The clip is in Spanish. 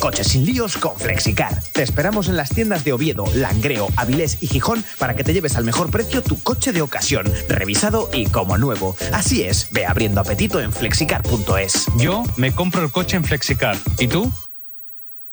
coches sin líos con Flexicar. Te esperamos en las tiendas de Oviedo, Langreo, Avilés y Gijón para que te lleves al mejor precio tu coche de ocasión, revisado y como nuevo. Así es, ve abriendo apetito en flexicar.es. Yo me compro el coche en Flexicar. ¿Y tú?